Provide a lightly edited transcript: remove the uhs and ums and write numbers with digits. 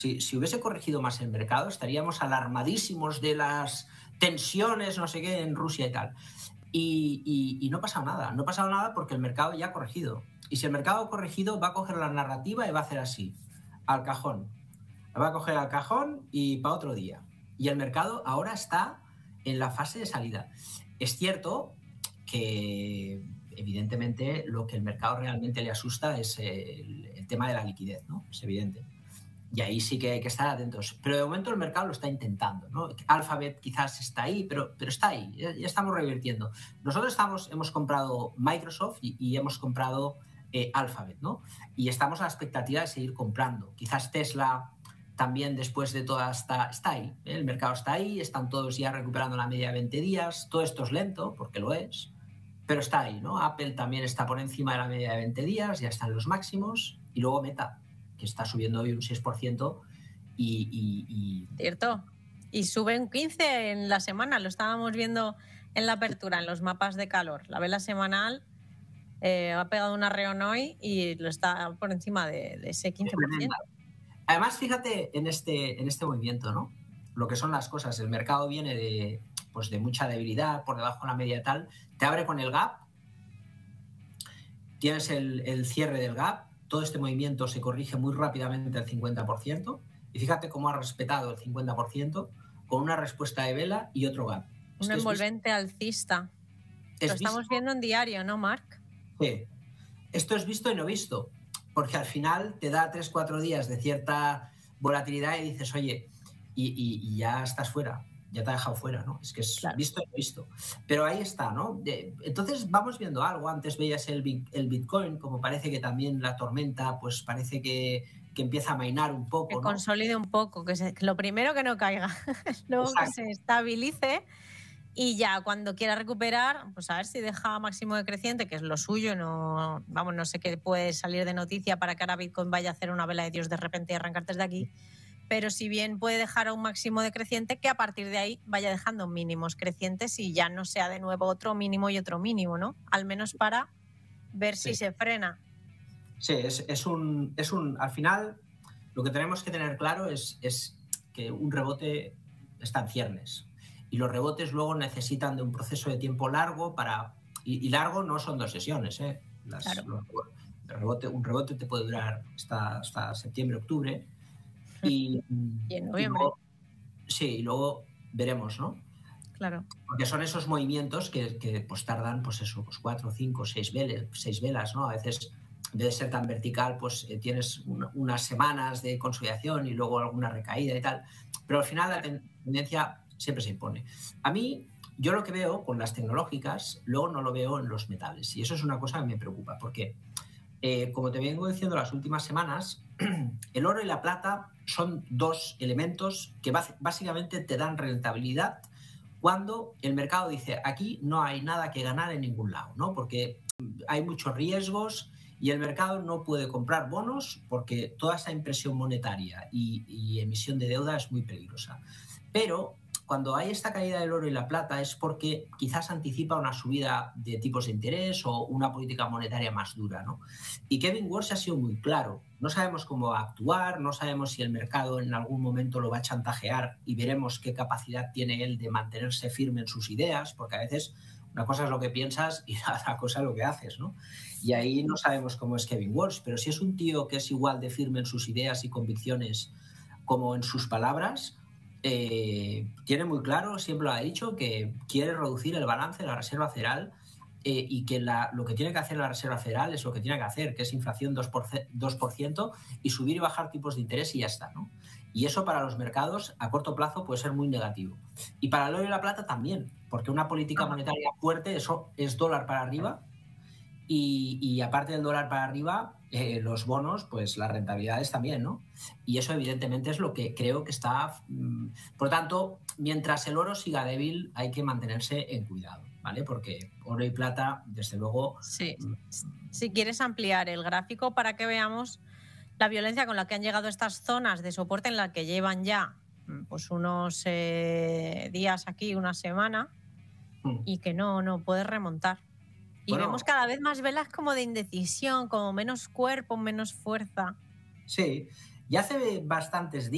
Si hubiese corregido más el mercado, estaríamos alarmadísimos de las tensiones, no sé qué, en Rusia y tal. Y no ha pasado nada. No ha pasado nada porque el mercado ya ha corregido. Y si el mercado ha corregido, va a coger la narrativa y va a hacer así, al cajón. La va a coger al cajón y para otro día. Y el mercado ahora está en la fase de salida. Es cierto que, evidentemente, lo que el mercado realmente le asusta es el tema de la liquidez, ¿no? Es evidente. Y ahí sí que hay que estar atentos. Pero de momento el mercado lo está intentando, ¿no? Alphabet quizás está ahí, pero está ahí. Ya estamos revirtiendo. Nosotros hemos comprado Microsoft y hemos comprado Alphabet, ¿no? Y estamos a la expectativa de seguir comprando. Quizás Tesla también, después de toda está ahí. El mercado está ahí, están todos ya recuperando la media de 20 días. Todo esto es lento, porque lo es, pero está ahí, ¿no? Apple también está por encima de la media de 20 días, ya están los máximos. Y luego Meta, que está subiendo hoy un 6% y... Cierto. Y sube un 15% en la semana. Lo estábamos viendo en la apertura, en los mapas de calor. La vela semanal ha pegado un arreón hoy y lo está por encima de ese 15%. Además, fíjate en este movimiento, ¿no? Lo que son las cosas. El mercado viene de mucha debilidad, por debajo de la media y tal. Te abre con el gap. Tienes el cierre del gap. Todo este movimiento se corrige muy rápidamente al 50%. Y fíjate cómo ha respetado el 50% con una respuesta de vela y otro gap. Un envolvente alcista. Lo estamos viendo en diario, ¿no, Marc? Sí. Esto es visto y no visto. Porque al final te da 3-4 días de cierta volatilidad y dices, oye, y ya estás fuera. Ya te ha dejado fuera, ¿no? Es que es claro. Visto y no visto. Pero ahí está, ¿no? Entonces vamos viendo algo. Antes veías el Bitcoin, como parece que también la tormenta, pues parece que empieza a mainar un poco, que ¿no? Consolide un poco, que lo primero que no caiga, luego exacto, que se estabilice y ya cuando quiera recuperar, pues a ver si deja máximo decreciente, que es lo suyo. No sé qué puede salir de noticia para que ahora Bitcoin vaya a hacer una vela de Dios de repente y arrancar desde aquí. Pero si bien puede dejar un máximo decreciente, que a partir de ahí vaya dejando mínimos crecientes y ya no sea de nuevo otro mínimo y otro mínimo, ¿no? Al menos para ver si se frena. Sí, es un... Al final, lo que tenemos que tener claro es que un rebote está en ciernes. Y los rebotes luego necesitan de un proceso de tiempo largo para... Y largo no son 2 sesiones, ¿eh? Claro. Un rebote te puede durar hasta septiembre, octubre. Y en noviembre. Y luego veremos, ¿no? Claro. Porque son esos movimientos que pues tardan, pues eso, pues 4, 5, 6 velas, ¿no? A veces, en vez de ser tan vertical, pues tienes unas semanas de consolidación y luego alguna recaída y tal. Pero al final la tendencia siempre se impone. A mí, yo lo que veo con las tecnológicas, luego no lo veo en los metales. Y eso es una cosa que me preocupa, porque como te vengo diciendo las últimas semanas, el oro y la plata son 2 elementos que básicamente te dan rentabilidad cuando el mercado dice aquí no hay nada que ganar en ningún lado, ¿no? Porque hay muchos riesgos y el mercado no puede comprar bonos porque toda esa impresión monetaria y emisión de deuda es muy peligrosa. Pero cuando hay esta caída del oro y la plata es porque quizás anticipa una subida de tipos de interés o una política monetaria más dura, ¿no? Y Kevin Warsh ha sido muy claro. No sabemos cómo va a actuar, no sabemos si el mercado en algún momento lo va a chantajear y veremos qué capacidad tiene él de mantenerse firme en sus ideas, porque a veces una cosa es lo que piensas y la otra cosa es lo que haces, ¿no? Y ahí no sabemos cómo es Kevin Warsh, pero si es un tío que es igual de firme en sus ideas y convicciones como en sus palabras, tiene muy claro, siempre lo ha dicho, que quiere reducir el balance de la Reserva Federal y que lo que tiene que hacer la Reserva Federal es lo que tiene que hacer, que es inflación 2% y subir y bajar tipos de interés y ya está, ¿no? Y eso para los mercados a corto plazo puede ser muy negativo. Y para el oro y la plata también, porque una política monetaria fuerte, eso es dólar para arriba. Y aparte del dólar para arriba, los bonos, pues las rentabilidades también, ¿no? Y eso evidentemente es lo que creo que está... Por tanto, mientras el oro siga débil, hay que mantenerse en cuidado, ¿vale? Porque oro y plata, desde luego... Sí. Si quieres ampliar el gráfico para que veamos la violencia con la que han llegado estas zonas de soporte en la que llevan ya pues unos días aquí, una semana, y que no puedes remontar. Y bueno, vemos cada vez más velas como de indecisión, como menos cuerpo, menos fuerza. Sí, ya hace bastantes días